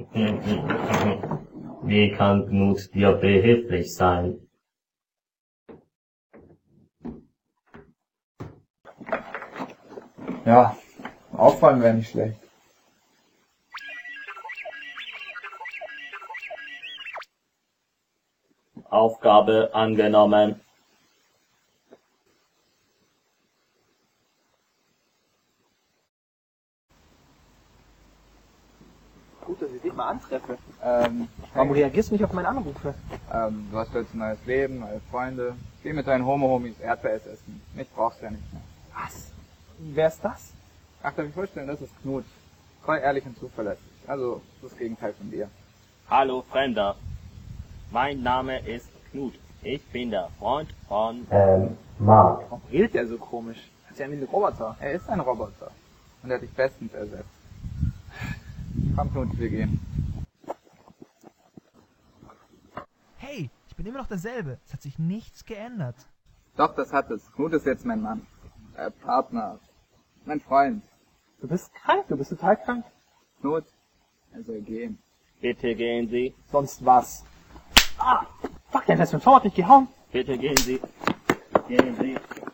Wie kann Knut dir behilflich sein? Ja, aufräumen wäre nicht schlecht. Aufgabe angenommen. Gut, dass ich dich mal antreffe. Warum reagierst du nicht auf meine Anrufe? Du hast jetzt ein neues Leben, neue Freunde. Geh mit deinen Homo-Homies Erdbeereis essen. Mich brauchst du ja nicht mehr. Was? Wer ist das? Ach, darf ich vorstellen, das ist Knut. Treu, ehrlich und zuverlässig. Also, das Gegenteil von dir. Hallo Fremder. Mein Name ist Knut. Ich bin der Freund von... Mark. Warum redet er so komisch? Das ist ja wie ein Roboter. Er ist ein Roboter. Und er hat dich bestens ersetzt. Komm, Knut, wir gehen. Hey, ich bin immer noch derselbe. Es hat sich nichts geändert. Doch, das hat es. Knut ist jetzt mein Mann. Partner. Mein Freund. Du bist krank, du bist total krank. Knut, er soll gehen. Bitte gehen Sie. Sonst was? Ah, fuck, der hat das mit dem Fahrrad nicht gehauen. Bitte gehen Sie. Gehen Sie.